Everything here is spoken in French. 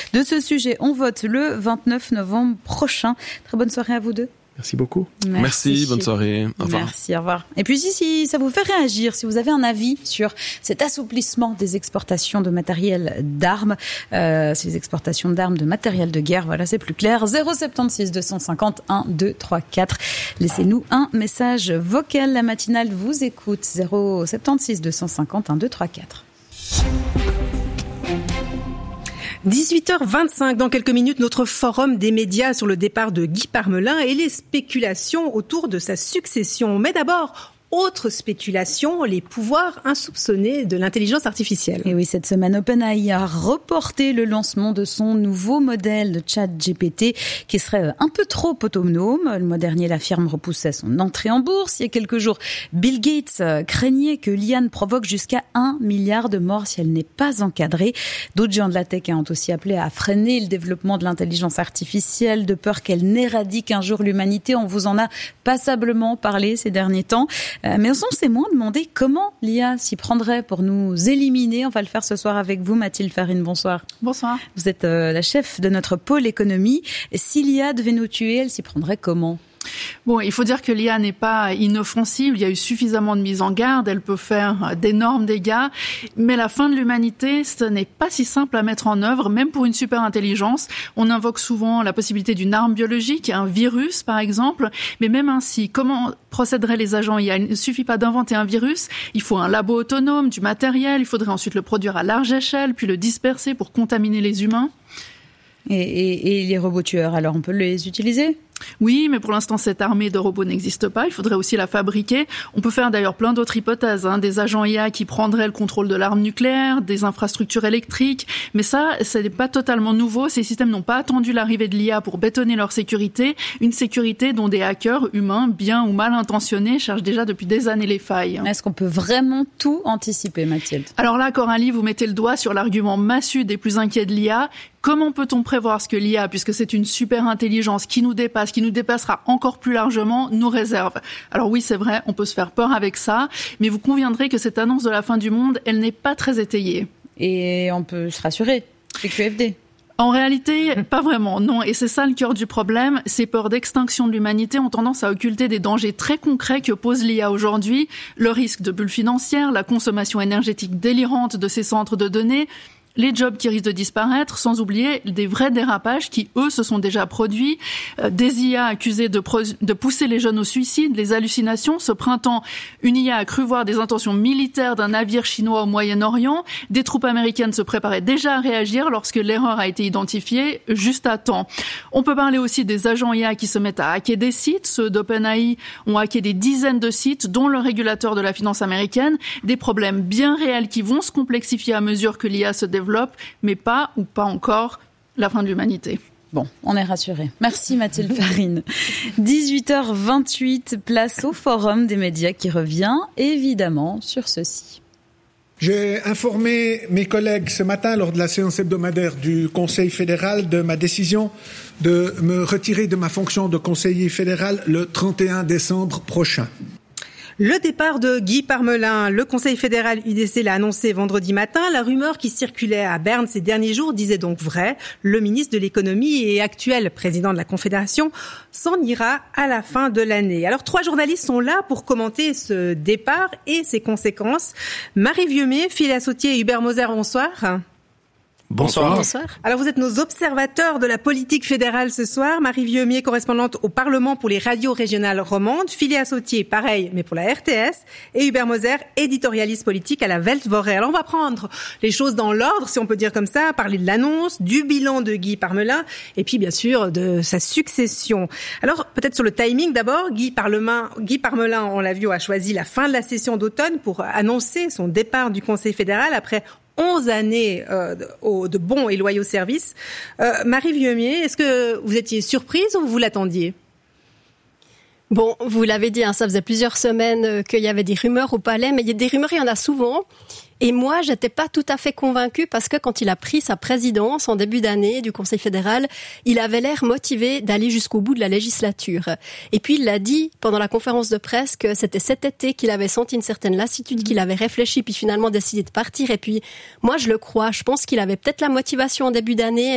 de ce sujet. On vote le 29 novembre prochain. Très bonne soirée à vous deux. Merci beaucoup. Merci, bonne soirée. Au revoir. Merci, au revoir. Et puis si ça vous fait réagir, si vous avez un avis sur cet assouplissement des exportations de matériel d'armes, ces exportations d'armes, de matériel de guerre, voilà, c'est plus clair. 076 250 1 2 3 4. Laissez-nous un message vocal. La matinale vous écoute. 076 250 1 2 3 4. 18h25, dans quelques minutes, notre forum des médias sur le départ de Guy Parmelin et les spéculations autour de sa succession. Mais d'abord, autre spéculation, les pouvoirs insoupçonnés de l'intelligence artificielle. Et oui, cette semaine, OpenAI a reporté le lancement de son nouveau modèle de ChatGPT qui serait un peu trop autonome. Le mois dernier, la firme repoussait son entrée en bourse. Il y a quelques jours, Bill Gates craignait que l'IA provoque jusqu'à 1 milliard de morts si elle n'est pas encadrée. D'autres géants de la tech ont aussi appelé à freiner le développement de l'intelligence artificielle de peur qu'elle n'éradique un jour l'humanité. On vous en a passablement parlé ces derniers temps. Mais on s'est moins demandé comment l'IA s'y prendrait pour nous éliminer. On va le faire ce soir avec vous, Mathilde Farine. Bonsoir. Bonsoir. Vous êtes la chef de notre pôle économie. Si l'IA devait nous tuer, elle s'y prendrait comment ? Bon, il faut dire que l'IA n'est pas inoffensive. Il y a eu suffisamment de mise en garde. Elle peut faire d'énormes dégâts. Mais la fin de l'humanité, ce n'est pas si simple à mettre en œuvre, même pour une super intelligence. On invoque souvent la possibilité d'une arme biologique, un virus par exemple. Mais même ainsi, comment procéderaient les agents IA ? Il ne suffit pas d'inventer un virus. Il faut un labo autonome, du matériel. Il faudrait ensuite le produire à large échelle, puis le disperser pour contaminer les humains. Et les robots tueurs, alors on peut les utiliser ? Oui, mais pour l'instant, cette armée de robots n'existe pas. Il faudrait aussi la fabriquer. On peut faire d'ailleurs plein d'autres hypothèses, des agents IA qui prendraient le contrôle de l'arme nucléaire, des infrastructures électriques. Mais ça n'est pas totalement nouveau. Ces systèmes n'ont pas attendu l'arrivée de l'IA pour bétonner leur sécurité. Une sécurité dont des hackers humains, bien ou mal intentionnés, cherchent déjà depuis des années les failles. Est-ce qu'on peut vraiment tout anticiper, Mathilde ? Alors là, Coralie, vous mettez le doigt sur l'argument massu des plus inquiets de l'IA. Comment peut-on prévoir ce que l'IA, puisque c'est une super intelligence qui nous dépasse, qui nous dépassera encore plus largement, nous réserve? Alors oui, c'est vrai, on peut se faire peur avec ça, mais vous conviendrez que cette annonce de la fin du monde, elle n'est pas très étayée. Et on peut se rassurer, c'est QFD. En réalité, pas vraiment, non. Et c'est ça le cœur du problème. Ces peurs d'extinction de l'humanité ont tendance à occulter des dangers très concrets que pose l'IA aujourd'hui. Le risque de bulles financières, la consommation énergétique délirante de ces centres de données, les jobs qui risquent de disparaître, sans oublier des vrais dérapages qui, eux, se sont déjà produits. Des IA accusées de pousser les jeunes au suicide, les hallucinations. Ce printemps, une IA a cru voir des intentions militaires d'un navire chinois au Moyen-Orient. Des troupes américaines se préparaient déjà à réagir lorsque l'erreur a été identifiée juste à temps. On peut parler aussi des agents IA qui se mettent à hacker des sites. Ceux d'OpenAI ont hacké des dizaines de sites, dont le régulateur de la finance américaine. Des problèmes bien réels qui vont se complexifier à mesure que l'IA se développe, mais pas encore la fin de l'humanité. Bon, on est rassurés. Merci Mathilde Farine. 18h28, place au forum des médias qui revient évidemment sur ceci. J'ai informé mes collègues ce matin lors de la séance hebdomadaire du Conseil fédéral de ma décision de me retirer de ma fonction de conseiller fédéral le 31 décembre prochain. Le départ de Guy Parmelin, le Conseil fédéral UDC l'a annoncé vendredi matin. La rumeur qui circulait à Berne ces derniers jours disait donc vrai. Le ministre de l'économie et actuel président de la Confédération s'en ira à la fin de l'année. Alors 3 journalistes sont là pour commenter ce départ et ses conséquences. Marie Vieumier, Philéas Sautier et Hubert Moser, bonsoir. Bonsoir. Bonsoir. Alors vous êtes nos observateurs de la politique fédérale ce soir. Marie Vieumier, correspondante au Parlement pour les radios régionales romandes. Philéas Sautier, pareil, mais pour la RTS. Et Hubert Moser, éditorialiste politique à la Weltwoche. Alors on va prendre les choses dans l'ordre, si on peut dire comme ça, parler de l'annonce, du bilan de Guy Parmelin, et puis bien sûr de sa succession. Alors peut-être sur le timing d'abord, Guy Parmelin, on l'a vu, a choisi la fin de la session d'automne pour annoncer son départ du Conseil fédéral après 11 années de bons et loyaux services. Marie Vieumier, est-ce que vous étiez surprise ou vous l'attendiez ? Bon, vous l'avez dit, ça faisait plusieurs semaines qu'il y avait des rumeurs au palais, mais il y a des rumeurs, il y en a souvent. Et moi, j'étais pas tout à fait convaincue parce que quand il a pris sa présidence en début d'année du Conseil fédéral, il avait l'air motivé d'aller jusqu'au bout de la législature. Et puis il l'a dit pendant la conférence de presse que c'était cet été qu'il avait senti une certaine lassitude, qu'il avait réfléchi puis finalement décidé de partir. Et puis moi, je le crois. Je pense qu'il avait peut-être la motivation en début d'année.